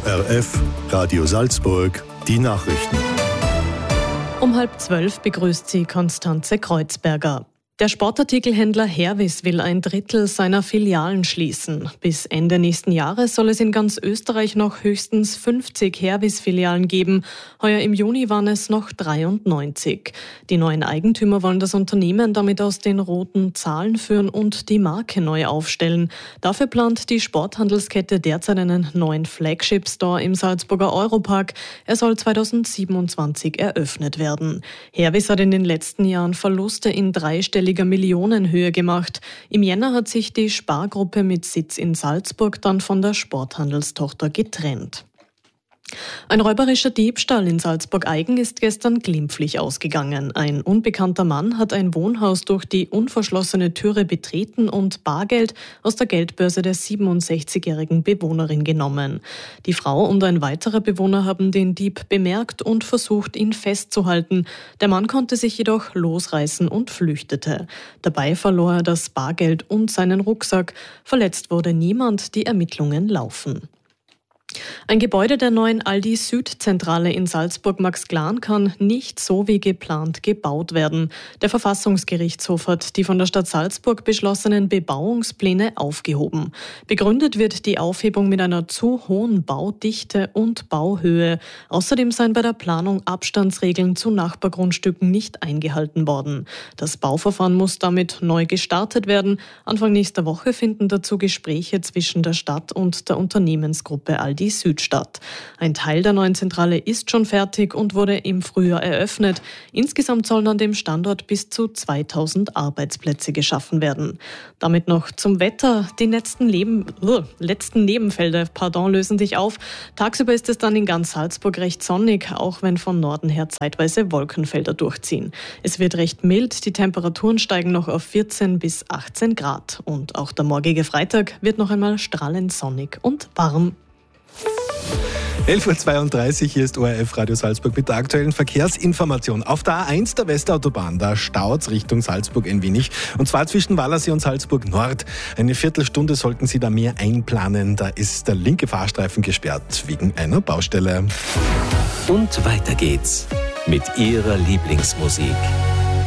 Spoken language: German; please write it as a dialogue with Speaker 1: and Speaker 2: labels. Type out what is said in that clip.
Speaker 1: ORF Radio Salzburg, die Nachrichten.
Speaker 2: Um 11:30 begrüßt sie Konstanze Kreuzberger. Der Sportartikelhändler Hervis will 1/3 seiner Filialen schließen. Bis Ende nächsten Jahres soll es in ganz Österreich noch höchstens 50 Hervis-Filialen geben. Heuer im Juni waren es noch 93. Die neuen Eigentümer wollen das Unternehmen damit aus den roten Zahlen führen und die Marke neu aufstellen. Dafür plant die Sporthandelskette derzeit einen neuen Flagship-Store im Salzburger Europark. Er soll 2027 eröffnet werden. Hervis hat in den letzten Jahren Verluste in dreistelliger Millionenhöhe gemacht. Im Jänner hat sich die Spargruppe mit Sitz in Salzburg dann von der Sporthandelstochter getrennt. Ein räuberischer Diebstahl in Salzburg-Eigen ist gestern glimpflich ausgegangen. Ein unbekannter Mann hat ein Wohnhaus durch die unverschlossene Türe betreten und Bargeld aus der Geldbörse der 67-jährigen Bewohnerin genommen. Die Frau und ein weiterer Bewohner haben den Dieb bemerkt und versucht, ihn festzuhalten. Der Mann konnte sich jedoch losreißen und flüchtete. Dabei verlor er das Bargeld und seinen Rucksack. Verletzt wurde niemand, die Ermittlungen laufen. Ein Gebäude der neuen Aldi Süd-Zentrale in Salzburg-Max-Glan kann nicht so wie geplant gebaut werden. Der Verfassungsgerichtshof hat die von der Stadt Salzburg beschlossenen Bebauungspläne aufgehoben. Begründet wird die Aufhebung mit einer zu hohen Baudichte und Bauhöhe. Außerdem seien bei der Planung Abstandsregeln zu Nachbargrundstücken nicht eingehalten worden. Das Bauverfahren muss damit neu gestartet werden. Anfang nächster Woche finden dazu Gespräche zwischen der Stadt und der Unternehmensgruppe Aldi Süd statt. Ein Teil der neuen Zentrale ist schon fertig und wurde im Frühjahr eröffnet. Insgesamt sollen an dem Standort bis zu 2000 Arbeitsplätze geschaffen werden. Damit noch zum Wetter. Die letzten Nebenfelder lösen sich auf. Tagsüber ist es dann in ganz Salzburg recht sonnig, auch wenn von Norden her zeitweise Wolkenfelder durchziehen. Es wird recht mild, die Temperaturen steigen noch auf 14 bis 18 Grad. Und auch der morgige Freitag wird noch einmal strahlend sonnig und warm.
Speaker 3: 11:32 Uhr, hier ist ORF Radio Salzburg mit der aktuellen Verkehrsinformation. Auf der A1 der Westautobahn, da staut's Richtung Salzburg ein wenig. Und zwar zwischen Wallersee und Salzburg Nord. Eine Viertelstunde sollten Sie da mehr einplanen. Da ist der linke Fahrstreifen gesperrt wegen einer Baustelle.
Speaker 4: Und weiter geht's mit Ihrer Lieblingsmusik.